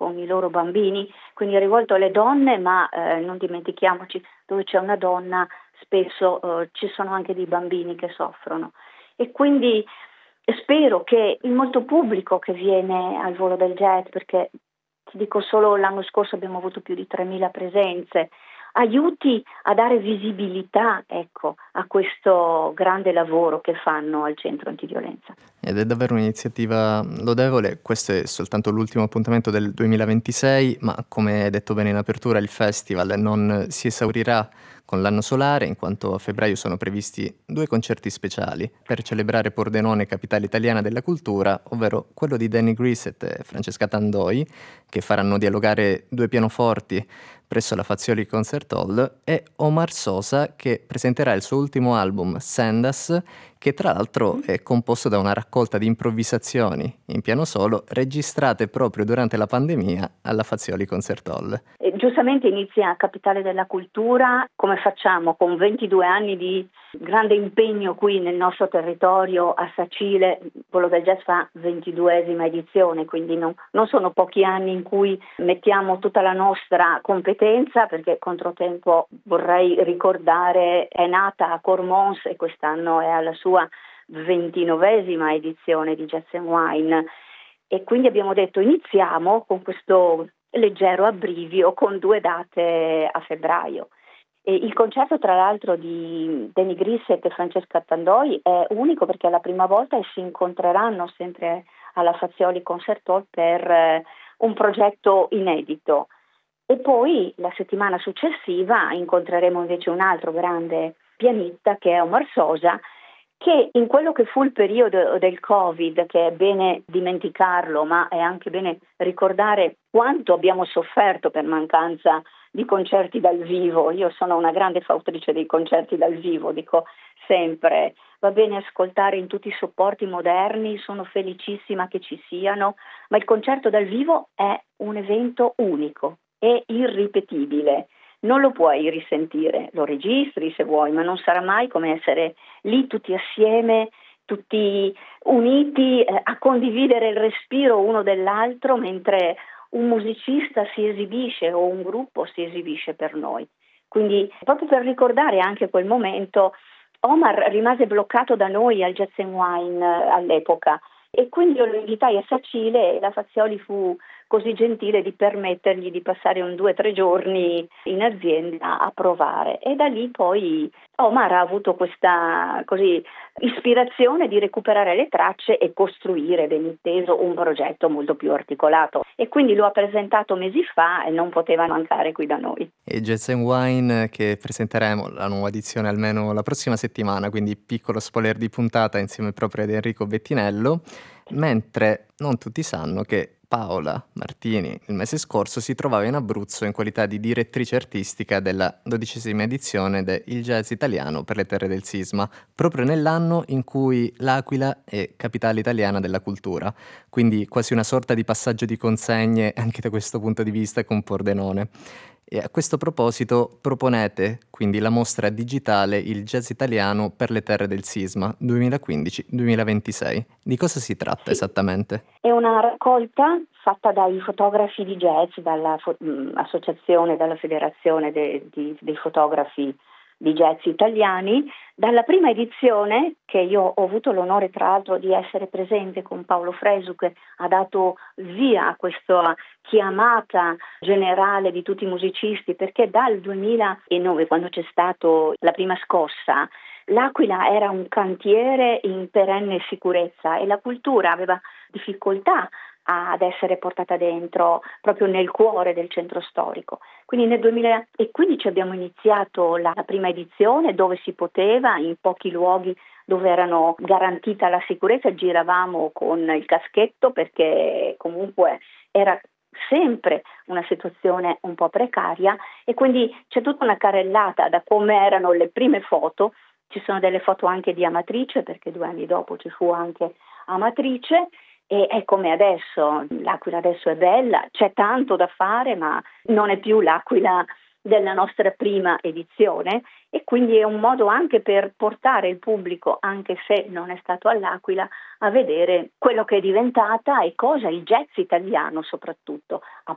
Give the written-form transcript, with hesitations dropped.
con i loro bambini, quindi è rivolto alle donne, ma non dimentichiamoci, dove c'è una donna spesso ci sono anche dei bambini che soffrono. E quindi spero che il molto pubblico che viene al Volo del Jazz, perché ti dico solo l'anno scorso abbiamo avuto più di 3.000 presenze, aiuti a dare visibilità, ecco, a questo grande lavoro che fanno al Centro Antiviolenza. Ed è davvero un'iniziativa lodevole. Questo è soltanto l'ultimo appuntamento del 2026, ma come hai detto bene in apertura, il festival non si esaurirà con l'anno solare, in quanto a febbraio sono previsti 2 concerti speciali per celebrare Pordenone, capitale italiana della cultura, ovvero quello di Danny Grissett e Francesca Tandoi, che faranno dialogare 2 pianoforti presso la Fazioli Concert Hall, e Omar Sosa, che presenterà il suo ultimo album, Sendas, che tra l'altro è composto da una raccolta di improvvisazioni in piano solo registrate proprio durante la pandemia alla Fazioli Concert Hall. E giustamente inizia Capitale della Cultura, come facciamo con 22 anni di grande impegno qui nel nostro territorio a Sacile. Volo del Jazz fa 22esima edizione, quindi non sono pochi anni in cui mettiamo tutta la nostra competenza, perché Controtempo, vorrei ricordare, è nata a Cormons e quest'anno è alla sua 29esima edizione di Jazz and Wine, e quindi abbiamo detto iniziamo con questo leggero abbrivio con 2 date a febbraio. E il concerto tra l'altro di Danny Grissett e Francesca Tandoi è unico perché è la prima volta e si incontreranno sempre alla Fazioli Concert Hall per un progetto inedito. E poi la settimana successiva incontreremo invece un altro grande pianista che è Omar Sosa, che in quello che fu il periodo del Covid, che è bene dimenticarlo, ma è anche bene ricordare quanto abbiamo sofferto per mancanza di concerti dal vivo. Io sono una grande fautrice dei concerti dal vivo, dico sempre, va bene ascoltare in tutti i supporti moderni, sono felicissima che ci siano, ma il concerto dal vivo è un evento unico, è irripetibile. Non lo puoi risentire, lo registri se vuoi, ma non sarà mai come essere lì tutti assieme, tutti uniti a condividere il respiro uno dell'altro mentre un musicista si esibisce o un gruppo si esibisce per noi. Quindi proprio per ricordare anche quel momento, Omar rimase bloccato da noi al Jazz and Wine all'epoca, e quindi io lo invitai a Sacile e la Fazioli fu così gentile di permettergli di passare 2 o 3 giorni in azienda a provare, e da lì poi Omar ha avuto questa ispirazione di recuperare le tracce e costruire, ben inteso, un progetto molto più articolato, e quindi lo ha presentato mesi fa e non poteva mancare qui da noi. E Jazz and Wine che presenteremo la nuova edizione almeno la prossima settimana, quindi piccolo spoiler di puntata insieme proprio ad Enrico Bettinello, mentre non tutti sanno che Paola Martini il mese scorso si trovava in Abruzzo in qualità di direttrice artistica della 12ª edizione del Jazz Italiano per le Terre del Sisma, proprio nell'anno in cui l'Aquila è capitale italiana della cultura, quindi quasi una sorta di passaggio di consegne anche da questo punto di vista con Pordenone. E a questo proposito proponete quindi la mostra digitale Il Jazz Italiano per le Terre del Sisma 2015-2026. Di cosa si tratta Sì. esattamente? È una raccolta fatta dai fotografi di jazz, dalla associazione, dalla federazione dei fotografi di jazz italiani. Dalla prima edizione, che io ho avuto l'onore tra l'altro di essere presente con Paolo Fresu, che ha dato via a questa chiamata generale di tutti i musicisti, perché dal 2009, quando c'è stata la prima scossa, l'Aquila era un cantiere in perenne sicurezza e la cultura aveva difficoltà ad essere portata dentro, proprio nel cuore del centro storico. Quindi nel 2015 abbiamo iniziato la prima edizione, dove si poteva, in pochi luoghi dove erano garantita la sicurezza, giravamo con il caschetto perché comunque era sempre una situazione un po' precaria, e quindi c'è tutta una carrellata da come erano le prime foto. Ci sono delle foto anche di Amatrice, perché 2 anni dopo ci fu anche Amatrice, e è come adesso, l'Aquila adesso è bella, c'è tanto da fare, ma non è più l'Aquila della nostra prima edizione, e quindi è un modo anche per portare il pubblico, anche se non è stato all'Aquila, a vedere quello che è diventata e cosa il jazz italiano soprattutto ha